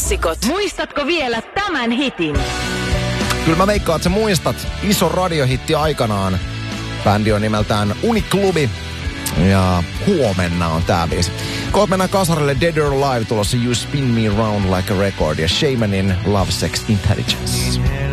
Klassikot. Muistatko vielä tämän hitin? Kyllä mä veikkaan, että sä muistat. Iso radiohitti aikanaan. Bändi on nimeltään Uniklubi. Ja huomenna on tää biisi. Kohta mennään kasarille Dead or Alive tulossa You Spin Me Round Like a Record ja Shaymanin Love Sex Intelligence.